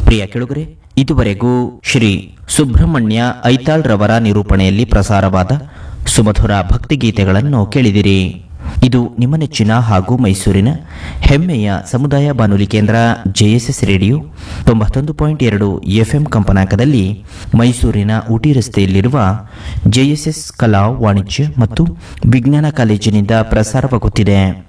ಪ್ರಿಯ ಕೆಳುಗರೆ, ಇದುವರೆಗೂ ಶ್ರೀ ಸುಬ್ರಹ್ಮಣ್ಯ ಐತಾಳ್ ರವರ ನಿರೂಪಣೆಯಲ್ಲಿ ಪ್ರಸಾರವಾದ ಸುಮಧುರ ಭಕ್ತಿಗೀತೆಗಳನ್ನು ಕೇಳಿದಿರಿ. ಇದು ನಿಮ್ಮ ನೆಚ್ಚಿನ ಹಾಗೂ ಮೈಸೂರಿನ ಹೆಮ್ಮೆಯ ಸಮುದಾಯ ಬಾನುಲಿ ಕೇಂದ್ರ ಜೆಎಸ್ಎಸ್ ರೇಡಿಯೋ 91.2 FM ಕಂಪನಾಂಕದಲ್ಲಿ ಮೈಸೂರಿನ ಊಟಿ ರಸ್ತೆಯಲ್ಲಿರುವ ಜೆಎಸ್ಎಸ್ ಕಲಾ ವಾಣಿಜ್ಯ ಮತ್ತು ವಿಜ್ಞಾನ ಕಾಲೇಜಿನಿಂದ ಪ್ರಸಾರವಾಗುತ್ತಿದೆ.